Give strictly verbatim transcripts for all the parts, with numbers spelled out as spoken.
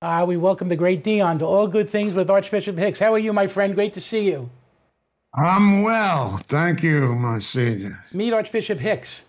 Uh, we welcome the great Dion to All Good Things with Archbishop Hicks. How are you, my friend? Great to see you. I'm well, thank you, Monsignor. Meet Archbishop Hicks.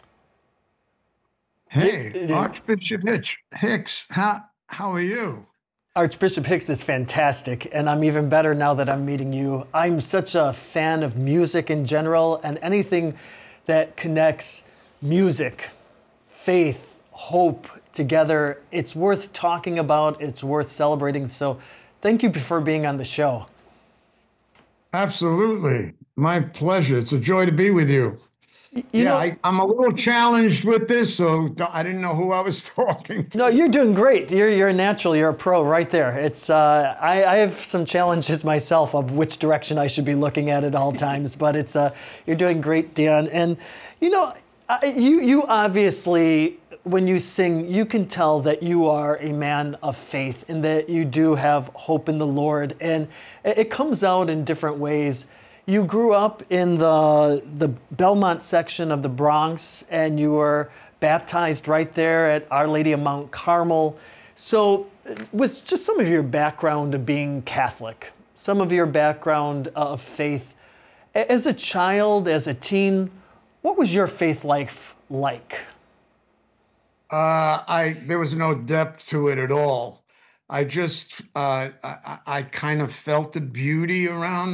Hey, Archbishop Hitch, Hicks, how how are you? Archbishop Hicks is fantastic, and I'm even better now that I'm meeting you. I'm such a fan of music in general, and anything that connects music, faith, hope together, it's worth talking about, it's worth celebrating. So thank you for being on the show. Absolutely. My pleasure. It's a joy to be with you. You yeah, know, I, I'm a little challenged with this, so I didn't know who I was talking to. no, you're doing great. You're you're a natural. You're a pro right there. It's uh, I, I have some challenges myself of which direction I should be looking at at all times, but it's uh, you're doing great, Dan. And you know, I, you you obviously when you sing, you can tell that you are a man of faith and that you do have hope in the Lord, and it, it comes out in different ways. You grew up in the the Belmont section of the Bronx, and you were baptized right there at Our Lady of Mount Carmel. So, with just some of your background of being Catholic, some of your background of faith, as a child, as a teen, what was your faith life like? Uh, I there was no depth to it at all. I just uh, I, I kind of felt the beauty around